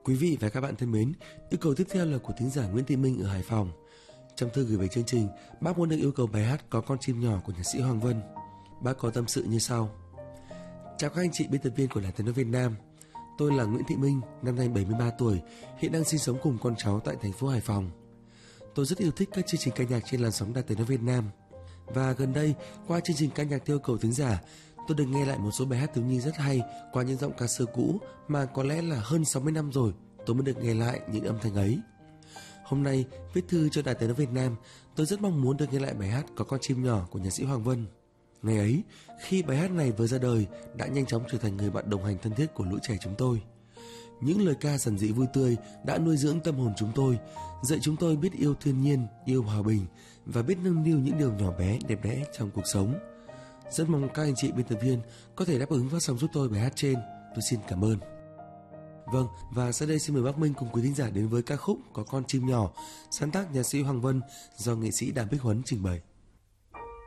Quý vị và các bạn thân mến, yêu cầu tiếp theo là của thính giả Nguyễn Thị Minh ở Hải Phòng. Trong thư gửi về chương trình, bác muốn được yêu cầu bài hát Có Con Chim Nhỏ của nhạc sĩ Hoàng Vân. Bác có tâm sự như sau. Chào các anh chị biên tập viên của Đài Tiếng nói Việt Nam. Tôi là Nguyễn Thị Minh, năm nay 73 tuổi, hiện đang sinh sống cùng con cháu tại thành phố Hải Phòng. Tôi rất yêu thích các chương trình ca nhạc trên làn sóng Đài Tiếng nói Việt Nam. Và gần đây, qua chương trình ca nhạc theo cầu thính giả, tôi được nghe lại một số bài hát thiếu nhi rất hay qua những giọng ca xưa cũ mà có lẽ là hơn 60 năm rồi tôi mới được nghe lại những âm thanh ấy. Hôm nay, viết thư cho Đài Tiếng nói Việt Nam, tôi rất mong muốn được nghe lại bài hát Có Con Chim Nhỏ của nhạc sĩ Hoàng Vân. Ngày ấy, khi bài hát này vừa ra đời, đã nhanh chóng trở thành người bạn đồng hành thân thiết của lũ trẻ chúng tôi. Những lời ca giản dị vui tươi đã nuôi dưỡng tâm hồn chúng tôi, dạy chúng tôi biết yêu thiên nhiên, yêu hòa bình và biết nâng niu những điều nhỏ bé đẹp đẽ trong cuộc sống. Rất mong các anh chị biên tập viên có thể đáp ứng phát sóng giúp tôi bài hát trên. Tôi xin cảm ơn. Vâng, và sau đây xin mời bác Minh cùng quý thính giả đến với ca khúc Có Con Chim Nhỏ, sáng tác nhạc sĩ Hoàng Vân do nghệ sĩ Đàm Bích Huấn trình bày.